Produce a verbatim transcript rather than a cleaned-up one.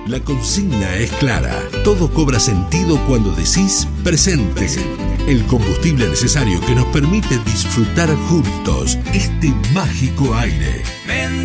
La consigna es clara. Todo cobra sentido cuando decís presente. El combustible necesario que nos permite disfrutar juntos este mágico aire.